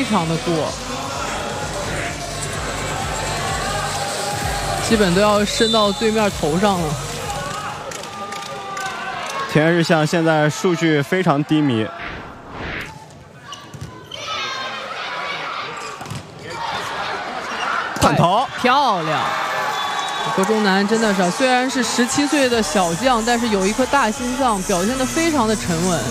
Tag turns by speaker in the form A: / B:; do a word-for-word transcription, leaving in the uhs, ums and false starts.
A: 非常的过，基本都要伸到对面头上了。
B: 田日向现在数据非常低迷。反头
A: 漂亮！何中南真的是，虽然是十七岁的小将，但是有一颗大心脏，表现得非常的沉稳。